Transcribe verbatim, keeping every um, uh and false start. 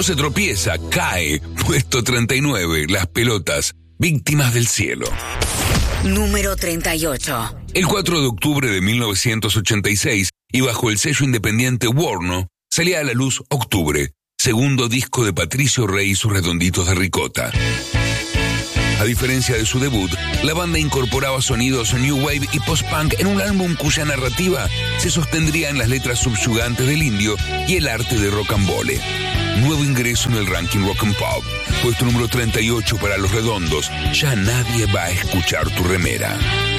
No se tropieza, cae. Puesto treinta y nueve, Las Pelotas, Víctimas del Cielo. Número treinta y ocho. El cuatro de octubre de mil novecientos ochenta y seis, y bajo el sello independiente Warner, salía a la luz Octubre, segundo disco de Patricio Rey y sus Redonditos de Ricota. A diferencia de su debut, la banda incorporaba sonidos new wave y post-punk en un álbum cuya narrativa se sostendría en las letras subyugantes del indio y el arte de rock and roll. Nuevo ingreso en el ranking Rock and Pop, puesto número treinta y ocho para Los Redondos, Ya nadie va a escuchar tu remera.